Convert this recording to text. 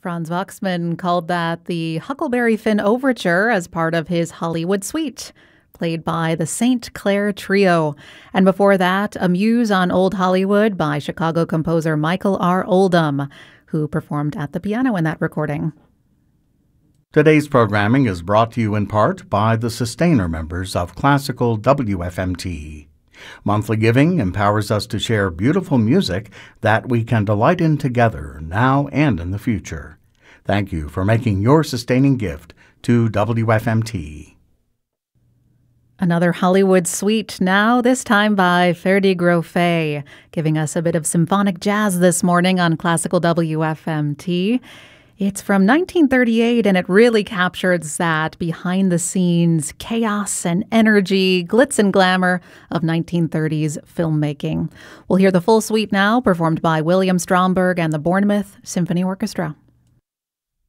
Franz Waxman called that the Huckleberry Finn Overture as part of his Hollywood Suite, played by the St. Clair Trio. And before that, A Muse on Old Hollywood by Chicago composer Michael R. Oldham, who performed at the piano in that recording. Today's programming is brought to you in part by the sustainer members of Classical WFMT. Monthly giving empowers us to share beautiful music that we can delight in together now and in the future. Thank you for making your sustaining gift to WFMT. Another Hollywood Suite now, this time by Ferdi Grofé, giving us a bit of symphonic jazz this morning on Classical WFMT. It's from 1938, and it really captures that behind-the-scenes chaos and energy, glitz and glamour of 1930s filmmaking. We'll hear the full suite now, performed by William Stromberg and the Bournemouth Symphony Orchestra.